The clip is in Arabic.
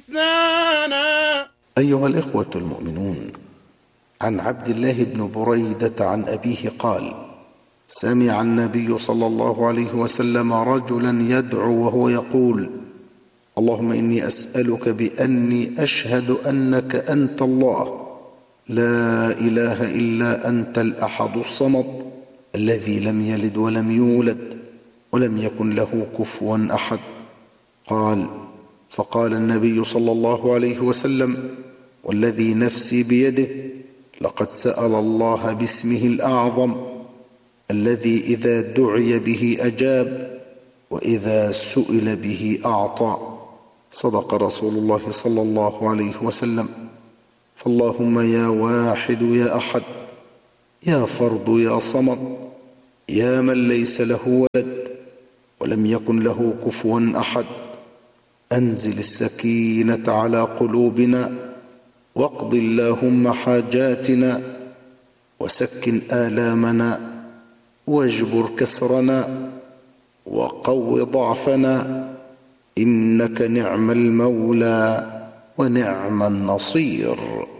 إحسانا. أيها الإخوة المؤمنون، عن عبد الله بن بريدة عن أبيه قال: سمع النبي صلى الله عليه وسلم رجلا يدعو وهو يقول: اللهم إني أسألك بأني أشهد أنك أنت الله، لا إله إلا أنت الأحد الصمد، الذي لم يلد ولم يولد ولم يكن له كفوا أحد. قال: فقال النبي صلى الله عليه وسلم: والذي نفسي بيده، لقد سأل الله باسمه الأعظم الذي إذا دعي به أجاب وإذا سئل به أعطى. صدق رسول الله صلى الله عليه وسلم. فاللهم يا واحد يا أحد، يا فرد يا صمد، يا من ليس له ولد ولم يكن له كفوا أحد، أنزل السكينة على قلوبنا، واقض اللهم حاجاتنا، وسكن آلامنا، واجبر كسرنا، وقو ضعفنا، إنك نعم المولى ونعم النصير.